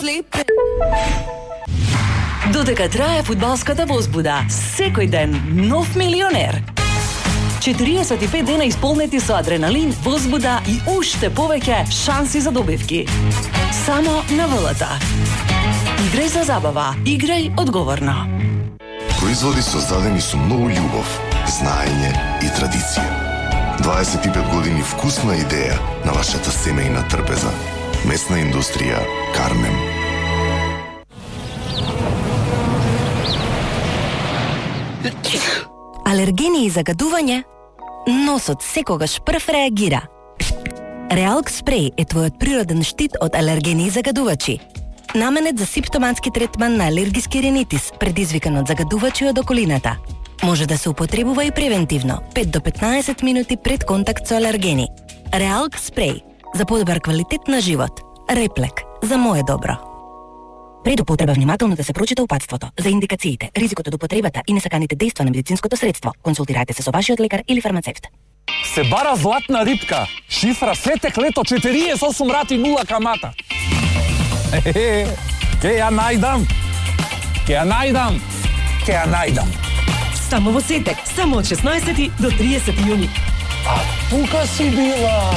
мисли. Додека трае фудбалската возбуда, секој ден нов милионер. 45 дена исполнети со адреналин, возбуда и уште повеќе шанси за добивки. Само на ВЛТ. Играј за забава, играј одговорно. Производи создадени со многу љубов, знаење и традиција. 25 години вкусна идеја на вашата семејна трпеза. Месна индустрија Кармем. Алергени и загадување? Носот секогаш прв реагира. Реалк спреј е твојот природен штит од алергени и загадувачи. Наменет за симптоматски третман на алергиски ринитис, предизвикан од загадувачи од околината. Може да се употребува и превентивно, 5 до 15 минути пред контакт со алергени. Реалк спреј за подобар квалитет на живот. Реплек за мое добро. Пред употреба внимателно да се прочита упатството за индикациите, ризикот од употребата и несаканите дејства на медицинското средство. Консултирајте се со вашиот лекар или фармацевт. Се бара златна рибка. Шифра сетек лето 48 рати 0 камата. Ке ја најдам. Само во сетек, само од 16 до 30 јуни. А тука си била.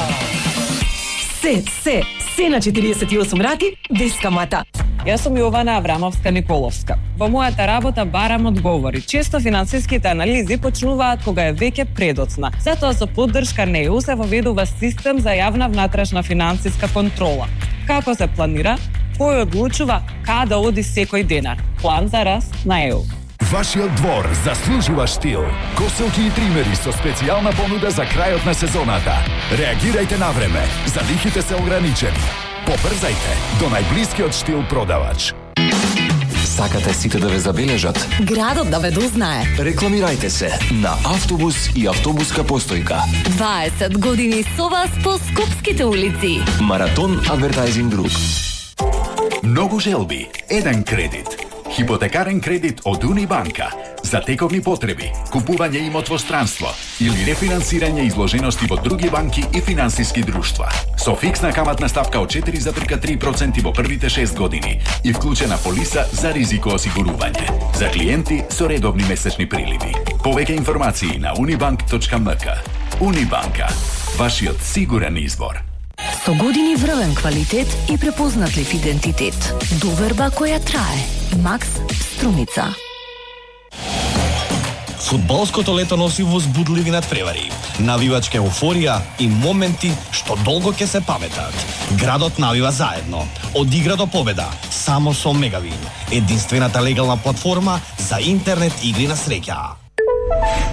Се на 48 рати без камата. Јас сум Јована Аврамовска-Николовска. Во мојата работа барам одговори. Често финансиските анализи почнуваат кога е веќе предоцна. Затоа со поддршка на ЕУ се воведува систем за јавна внатрешна финансиска контрола. Како се планира? Кој одлучува каде оди секој денар? План за раст на ЕУ. Вашиот двор заслужува штил. Коселки и тримери со специјална понуда за крајот на сезоната. Реагирајте на време. Залихите се ограничени. Побрзајте до најблискиот штил продавач. Сакате сите да ве забележат? Градот да ве дознае. Рекламирајте се на автобус и автобуска постојка. 20 години со вас по скопските улици. Маратон Адвертайзинг Груп. Многу желби, еден кредит. Хипотекарен кредит од Унибанка за тековни потреби, купување имот во странство или рефинансирање изложености во други банки и финансиски друштва. Со фиксна каматна ставка од 4,3% во првите 6 години и вклучена полиса за ризико осигурување. За клиенти со редовни месечни приливи. Повеќе информации на unibank.mk. Унибанка, вашиот сигурен избор. Со години врвен квалитет и препознатлив идентитет. Доверба која трае. Макс Струмица. Фудбалското лето носи возбудливи надпревари, навивачка еуфорија и моменти што долго ќе се паметат. Градот навива заедно, од игра до победа, само со Мегавин, единствената легална платформа за интернет игри на среќа.